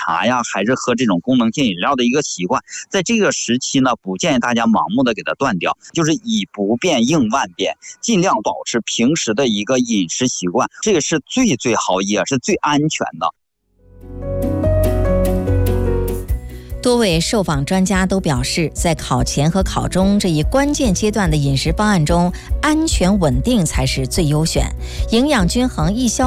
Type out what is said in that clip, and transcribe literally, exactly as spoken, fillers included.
茶呀，还是喝这种功能性饮料的一个习惯，在这个时期呢，不建议大家盲目的给它断掉，就是以不变应万变，尽量保持平时的一个饮食习惯，这个是最最好也是最安全的。 多位受访专家都表示，在考前和考中这一关键阶段的饮食方案中，安全稳定才是最优选，营养均衡易消